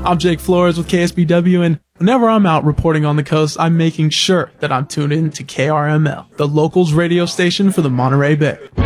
I'm Jake Flores with KSBW, and whenever I'm out reporting on the coast, I'm making sure that I'm tuned in to KRML, the locals radio station for the Monterey Bay.